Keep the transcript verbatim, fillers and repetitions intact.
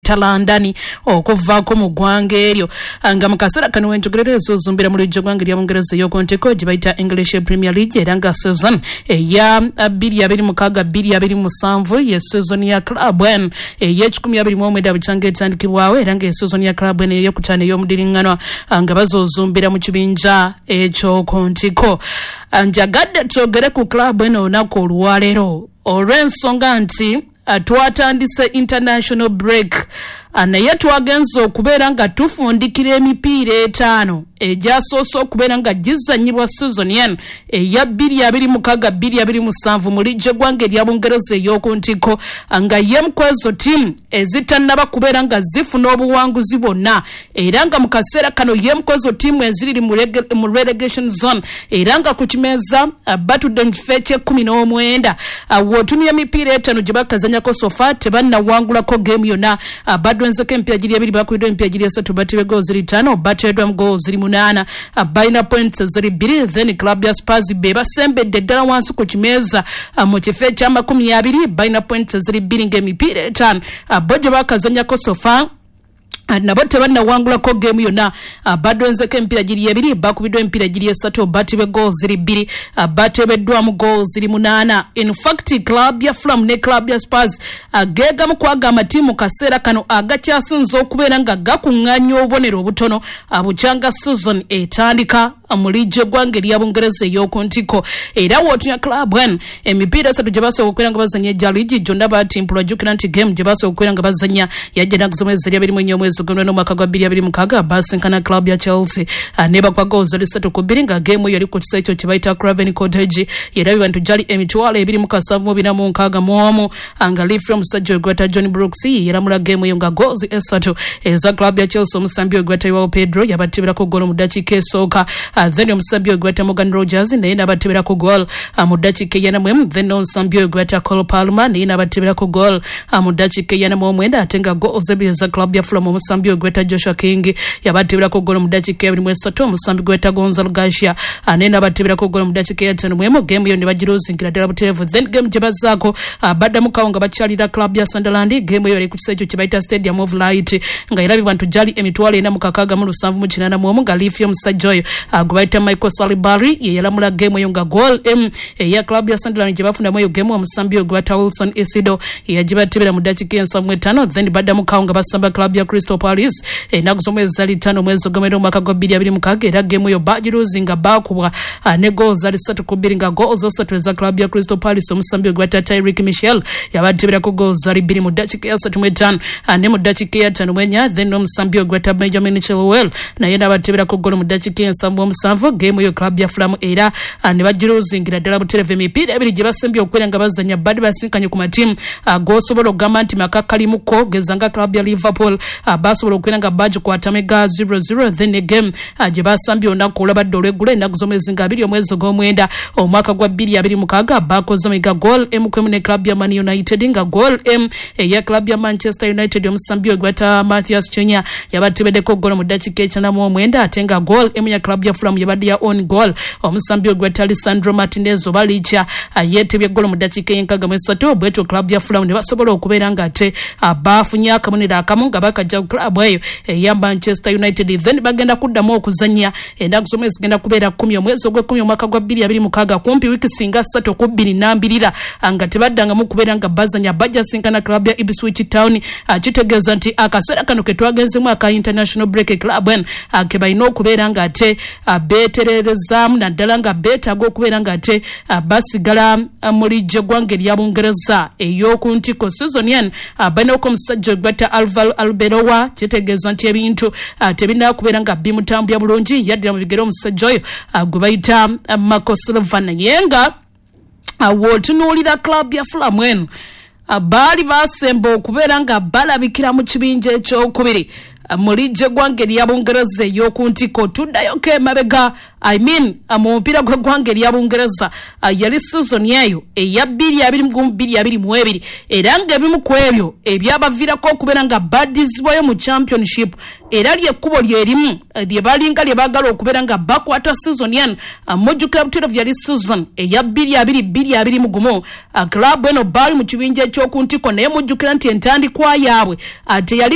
talandani okuvaako mu ggwanga eryo nga mu kaseera kano wenjogerera ezozumbira mu lujjo ggwanga lya Bungereza ey'okuntiko gye bayita English Premier League era nga season eya bbiri abiri mukaaga bbiri abiri musanvu ye season ya club en ey'ekikumi abiri mu omwenda bukyanga etandikibwawo era nga season ya club en ey'okutaano ey'omudiringanwa nga bazozumbira mu kibinja ekyokuntiko. Njagadde twogere ku club eno olunaku olwaleero olw'ensonga nti twatandise international break naye twagenza okubeera nga tufundikira emipiira etaano ejasoose okubeera nga gizanyibwa season yen eya bbiri abiri mukaaga bbiri abiri musanvu mu lijjo ggwanga erya Bungereza ey'okuntiko nga yemu kwezo ttiimu ezitannaba kubeera nga zifuna obuwanguzi bwonna era nga mu kaseera kano yemu kwezo ttiimu eziriri mu relegation zone era nga ku kimeeza batudde mu kifo eky'ekkumi n'omwenda. Wootumya emipiira etaano gye bakazanyako sofa tebannawangulako geemu yonna. Badwenzeko emipiira giri ebiri bakubiddwa emipiira giri esatu batibwe goal ziri ttaano bateeddwa mu goal ziri munana balina points ziri bbiri. Then club ya Spurs be basembedde ddala wansi ku kimeeza mu kifo ekyamakumi abiri balina points ziri bbiri ng'emipiira etaano bo gye bakazanyako sofa nabo tebannawangulako geemu yonna. Badwenzeko emipiira giri ebiri bakubiddwa emipiira giri esatu batibwe goal ziri bbiri bateebeddwamu goal ziri munana. In fact club ya Fulham ne club ya Spurs geegamu kwaga amatiimu mu kaseera kano agakyasinza okubeera nga gakuŋŋaanya obubonero obutono bukyanga season etandika mu lijjo ggwanga erya Bungereza ey'okuntiko era wootunya club en emipiira esatu gye basooka okubeera nga bazanya ejja liigi gyonna batimpulwa jjukira nti game gye basooka okubeera nga bazanya yajja nakuza omwezi eri abiri mu nnya omwezi gw'omwenda omwaka gwa bbiri abiri mukaaga basinkana club ya Chelsea ne bakwa goal ziri ssatu ku bbiri nga game eyo yali ku kisa ekyo kye bayita Craven Cottage era bibantu gyali emitwalo ebiri mu kasanvu mu bina mu nkaaga mu omu nga liifu omusajja ogweta John Brooks yalamula game eyo nga goals esatu eza club ya Chelsea. Omusambi ogweta Joao Pedro yabateberako goal mu ddakiika esooka. Then omusambi ogweta Morgan Rogers naye n'abateberako goal mu ddakiika eyana mwemu. Then omusambi ogweta Cole Palmer naye n'abateberako goal mu ddakiika eyana mu omwenda ate nga goals ebiri eza club ya Fulham omusambi ogweta Joshua King yabateberako goal mu ddakiika abiri mu esatu. Omusambi gweta Gonzalo Garcia naye n'abateberako goal mu ddakiika ya ttaano mwemu. Game eyo ne bagirozingira ddala butereevu. Then game gye bazzaako baddamu kawo nga bakyalira club ya Sunderland. Game eyo yali ku kisa ekyo kye bayita Stadium of Light nga era bibantu gyali emitwalo ena mu kakaaga mu lusanvu mu kinaana mu omu nga liifu y'omusajja oyo gwe bayita Michael Salibari ye yalamula game eyo nga goal em eya club ya Sunderland gye bafunamu eyo game omusambi oyo gwe bayita Wilson Isido yagibatebera mu ddakiika ensavu etaano. Then baddamu kawo nga basamba club ya Crystal Palace ennaku z'omwezi zali ttaano omwezi ogw'omwenda omwaka gwa bbiri abiri mukaaga era game eyo bagiruzi nga baakubwa ne goal zali ssatu ku bbiri nga goal zosatu eza club ya Crystal Palace omusambi oyo gwe bayita Tyreek Mitchell yabateberako goal zali bbiri mu ddakiika ya ssatu mu etaano ne mu ddakiika ya ttaano mu ennya. Then omusambi oyo gwe bayita Benjamin Chilwell naye n'abateberako goal mu ddakiika ensavu omusanvu. Game eyo club ya Fulham era ne bagirozingira ddala butereevu. Emipiira ebiri gye basembye okubeera nga bazanya badi basinkanye ku matiimu g'osobola okugamba nti maka kalimuko geza nga club ya Liverpool basobola okubeera nga bagikwatamu ega zero zero. Then egame gye basambye olunaku olwabadde olw'eggulo ennaku z'omwezi nga abiri omwezi ogw'omwenda omwaka gwa bbiri abiri mukaaga bakoze omega goal emu kwemu ne club ya Man United nga goal em eya club ya Manchester United omusambi oyo gweta Matthias Cunha yabatebeddeko goal mu ddakiika ekyenda mu omwenda ate nga goal emu ya club ya Fulham yabadde ya on goal omusambi ogweta Lisandro Martinez oba Licha yeetebye goal mu ddakiika y'enkaaga mu esatu. Bwetyo club ya Fulham ne basobola okubeera nga ate bafunye akabonero akamu nga bakajja ku club eyo eya Manchester United. Then bagenda kuddamu okuzannya ennaku z'omwezi zigenda kubeera kkumi omwezi ogw'ekkumi omwaka gwa bbiri abiri mukaaga kumpi wiiki singa ssatu ku bbiri nambirira nga tebaddangamu kubeera nga bazanya bajja sinkana club ya Ipswich Town. Kitegeeza nti akaseera kano ke twagenzemu aka international break club en ke balina okubeera nga ate beetererezaamu naddala nga beetaaga okubeera nga ate basigala mu lijjo ggwanga erya Bungereza ey'okuntiko season yen balinaoko omusajja ogwetta Alvaro Arbeloa. Kitegeeza nti ebintu tebinaa kubeera nga bimutambula bulungi yaddira mu bigere omusajja oyo gwe bayita Marco Silva naye nga wootunuulira club ya Fulham eno baali basemba okubeera nga balabikira mu kibinja ekyokubiri mu lijjo ggwanga erya Bungereza ey'okuntiko. Tuddayoko emabega I mean mu mupiira gw'eggwanga erya Bungereza yali season eyo eya bbiri abiri mu bbiri abiri mu ebiri era ng'ebimu ku ebyo ebyabaviirako okubeera nga badizibwayo mu championship era lyekkubo lyerimu lye balinga lye baagala okubeera nga bakwata season yen. Mujjukira butereevu yali season eya bbiri abiri bbiri abiri mu gumu club eno baali mu kibinja ekyokuntiko naye mujjukira nti entandikwa yaabwe ate yali